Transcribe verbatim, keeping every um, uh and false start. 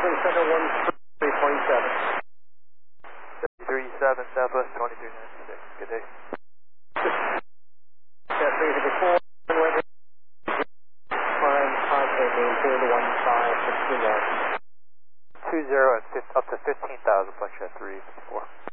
Clear center one three twenty-seven. three seven, Southwest twenty-three ninety-six. Good day. Jet three zero four, runway climb, contact maintain to one five sixteen nine. two zero and up to fifteen thousand, Flex Jet three four.